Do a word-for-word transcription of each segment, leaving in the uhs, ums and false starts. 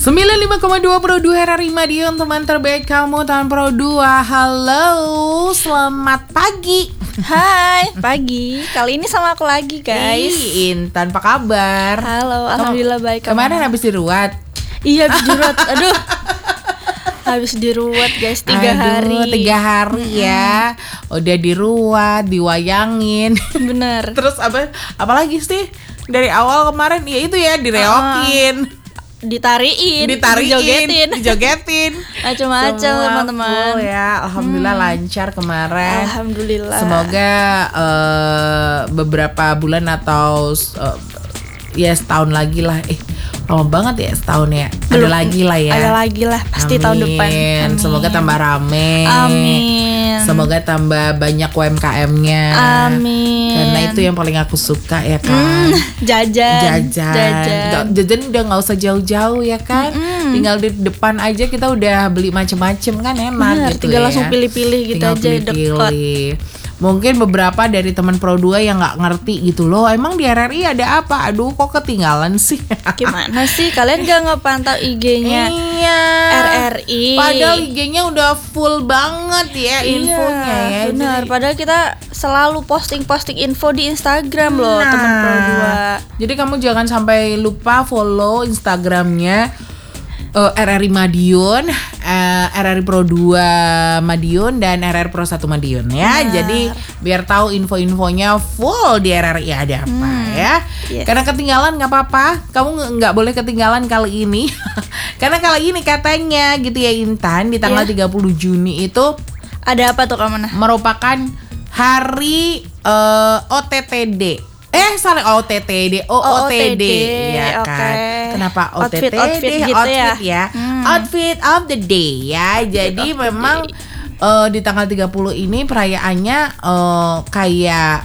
sembilan puluh lima koma dua Pro dua R R I Madiun, teman terbaik kamu, teman Pro dua. Halo, selamat pagi. Hai, pagi. Kali ini sama aku lagi, guys. Ih, Intan, apa kabar? Halo, alhamdulillah baik. Kemarin habis diruat. Iya, habis diruat. Aduh. Habis diruat, guys, tiga Aduh, hari. Tiga hari mm-hmm. ya. Udah diruat, diwayangin. Bener. Terus apa? Apalagi sih? Dari awal kemarin ya itu ya direokin. Uh. Ditariin, ditariin, dijogetin, dijogetin, macam-macam teman-teman. Ya, alhamdulillah hmm. lancar kemarin. Alhamdulillah. Semoga uh, beberapa bulan atau uh, ya setahun lagi lah. Eh, lama banget ya setahun ya. Belum, ada lagi lah ya. Ada lagi lah pasti Amin. tahun depan. Amin. Semoga tambah rame. Amin. Semoga tambah banyak U M K M-nya. Amin. Karena itu yang paling aku suka ya kan. Mm, jajan. Jajan. Jajan. Jajan udah nggak usah jauh-jauh ya kan. Mm-mm. Tinggal di depan aja kita udah beli macem-macem kan enak. Bener, gitu tinggal ya. langsung pilih-pilih gitu tinggal aja dekat. Mungkin beberapa dari teman Pro dua yang nggak ngerti gitu loh. Emang di R R I ada apa? Aduh, kok ketinggalan sih? Gimana sih? Kalian gak ngepantau I G-nya iya. R R I? Padahal I G-nya udah full banget ya iya, infonya ya. Benar. Jadi, padahal kita selalu posting-posting info di Instagram loh, nah, teman Pro dua. Jadi kamu jangan sampai lupa follow Instagramnya. Uh, R R I Madiun, uh, R R I Pro dua Madiun dan R R Pro satu Madiun ya. Benar. Jadi biar tahu info-infonya full di R R I ada apa hmm, ya. Yes. Karena ketinggalan nggak apa-apa, kamu nggak boleh ketinggalan kali ini. Karena kali ini katanya gitu ya Intan, di tanggal yeah. tiga puluh Juni itu ada apa tuh kamu? Merupakan hari uh, O T T D. Eh salah O T T D, O O T D ya kan. Okay. Kenapa O T T D? Outfit, outfit, gitu outfit ya. ya. Hmm. Outfit of the day ya. Jadi memang uh, di tanggal tiga puluh ini perayaannya uh, kayak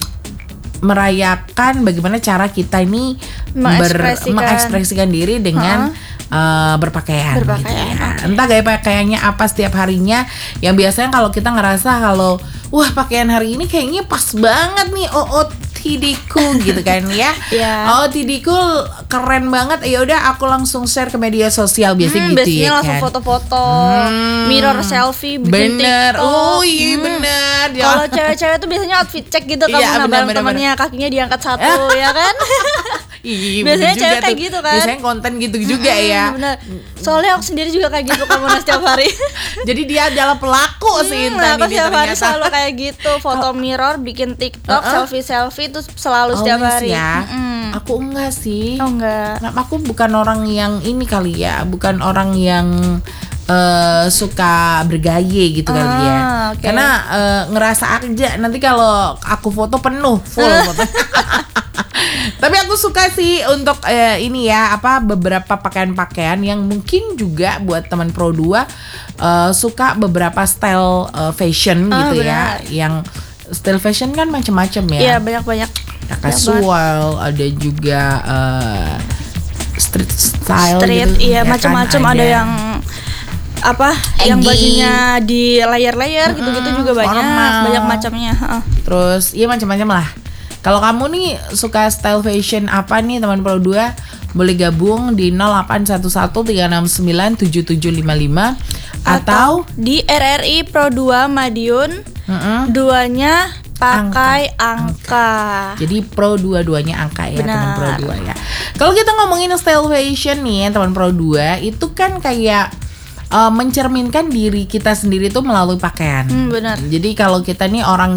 merayakan bagaimana cara kita ini mengekspresikan, ber, mengekspresikan diri dengan huh? Uh, berpakaian, berpakaian gitu ya. Okay. Entah gaya pakaiannya apa setiap harinya. Yang biasanya kalau kita ngerasa kalau wah pakaian hari ini kayaknya pas banget nih O O T D-ku gitu kan ya. Yeah. O O T D-ku keren banget. Ya udah aku langsung share ke media sosial biasanya hmm, gitu biasanya ya langsung kan. foto-foto, hmm, mirror selfie, bikin bener. TikTok. Oh iya hmm. bener. Kalau cewek-cewek tuh biasanya outfit check gitu kan, iya, bareng temennya kakinya diangkat satu ya kan. Iya, biasanya cewek kayak gitu kan. Biasanya konten gitu juga hmm, ya. Bener. Soalnya aku sendiri juga kayak gitu kamu setiap hari. Jadi dia adalah pelaku hmm, sih Intan aku ini setiap hari ternyata. selalu kayak gitu, foto mirror, bikin TikTok, uh-uh. selfie-selfie itu selalu setiap Always hari. Ya. Mm-mm. Aku enggak sih. Oh enggak. Nah, aku bukan orang yang ini kali ya, bukan orang yang uh, suka bergaya gitu ah, kali ya. Okay. Karena uh, ngerasa aja nanti kalau aku foto penuh full foto. Tapi aku suka sih untuk uh, ini ya apa beberapa pakaian-pakaian yang mungkin juga buat teman Pro dua uh, suka beberapa style uh, fashion oh, gitu benar. ya. Yang style fashion kan macam-macam ya. Iya, banyak-banyak. Ya, casual, ada juga uh, street style street, gitu. Iya, ya macam-macam kan? Ada. ada yang apa? Eggy. Yang bajunya di layer-layer mm-hmm. gitu-gitu juga banyak, formal. Banyak macamnya. Uh. Terus, iya macam-macam lah. Kalau kamu nih suka style fashion apa nih teman Pro dua? Boleh gabung di nol delapan satu satu tiga enam sembilan tujuh tujuh lima lima atau, atau di R R I Pro dua Madiun. Mm-hmm. Duanya pakai angka. angka. Jadi Pro dua-duanya angka ya. Benar. Teman Pro dua ya. Kalau kita ngomongin style fashion nih teman Pro dua, itu kan kayak uh, mencerminkan diri kita sendiri tuh melalui pakaian. Hmm, benar. Jadi kalau kita nih orang